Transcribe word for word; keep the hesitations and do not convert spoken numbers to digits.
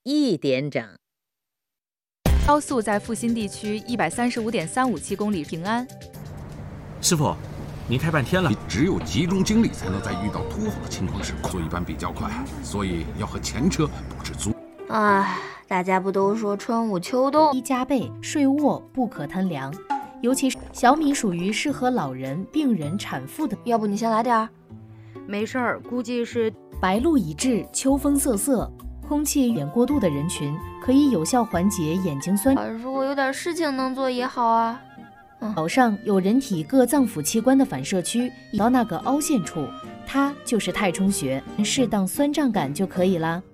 一点整。 高速在阜新地区一百三十五点三五七公里平安。 师傅，您开半天了。 只有集中精力，才能在遇到突发情况时速一般比较快，所以要和前车不是租。 唉，大家不都说春捂秋冻？ 一加倍，睡卧不可贪凉。尤其是小米属于适合老人、病人、产妇的。 要不你先来点儿？ 没事儿，估计是白露已至，秋风瑟瑟，空气污染过度的人群可以有效缓解眼睛酸。 啊，如果有点事情能做也好啊。 脑上有人体各脏腑器官的反射区，到那个凹陷处，它就是太冲穴，适当酸胀感就可以啦。